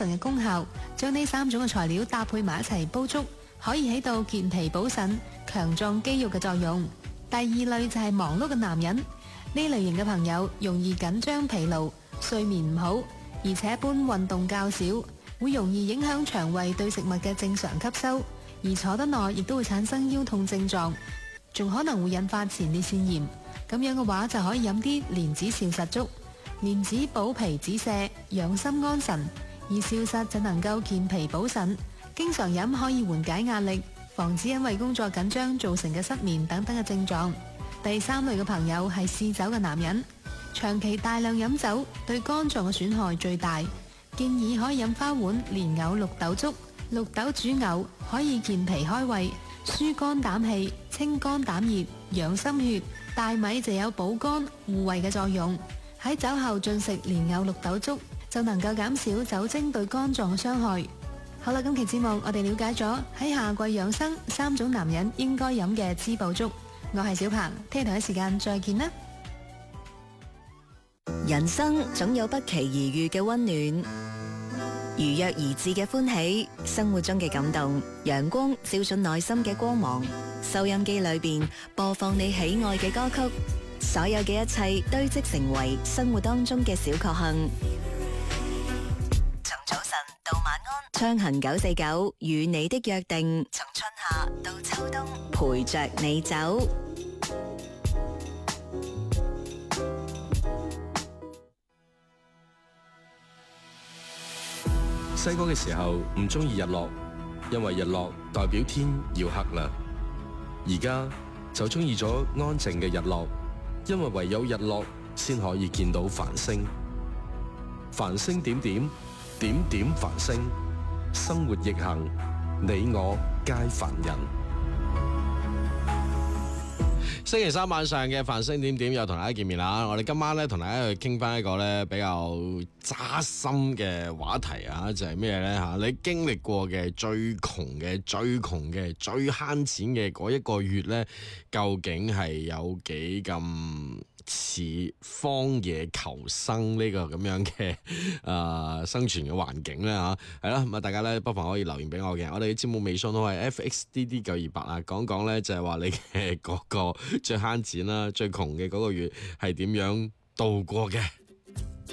腎嘅功效。將呢3種嘅材料搭配埋一齊煲粥，可以起到健脾補腎、強壯肌肉嘅作用。第二類就係忙碌嘅男人，呢類型嘅朋友容易緊張疲勞，睡眠唔好，而且一般運動較少，會容易影響腸胃對食物嘅正常吸收，而坐得耐亦都會產生腰痛症狀，仲可能會引發前列腺炎。咁樣嘅話就可以飲啲蓮子少實粥。蓮子補脾止瀉，養心安神，而少實就能夠健脾補腎。經常飲可以緩解壓力，防止因為工作緊張造成嘅失眠等等嘅症狀。第三類嘅朋友係嗜酒嘅男人，長期大量飲酒對肝臟嘅損害最大，建議可以飲花碗蓮藕綠豆粥。綠豆煮藕可以健脾開胃、疏肝膽氣、清肝膽熱、養心血。大米就有補肝護胃嘅作用，喺酒後進食蓮藕綠豆粥就能夠減少酒精對肝臟嘅傷害。好啦，今期節目我哋了解咗喺夏季養生3種男人應該飲嘅滋補粥。我係小鵬，聽日同一時間再見啦。 人生總有不期而遇嘅溫暖，如約而至嘅歡喜，生活中嘅感動，陽光照進內心嘅光芒。收音機裏邊播放你喜愛嘅歌曲，所有嘅一切堆積成為生活當中嘅小確幸。從早晨到晚安，暢行949與你的約定，從春夏到秋冬，陪着你走。 細個嘅時候唔中意日落，因為日落代表天要黑啦。而家就中意咗安靜嘅日落，因為唯有日落先可以見到繁星。繁星點點，點點繁星，生活逆行，你我皆凡人。 星期三晚上嘅繁星點點又同大家見面啦！我哋今晚咧同大家去傾翻一個咧比較扎心嘅話題啊，就係咩咧吓？你經歷過嘅最窮嘅、最慳錢嘅嗰一個月咧，究竟係有幾咁似荒野求生呢個咁樣嘅生存嘅環境咧吓？係啦，咁啊大家咧不妨可以留言俾我嘅，我哋嘅節目微信都係 FXDD928啊，講講咧就係話你嘅嗰個最慳錢啦、最窮嘅嗰個月係點樣度過嘅。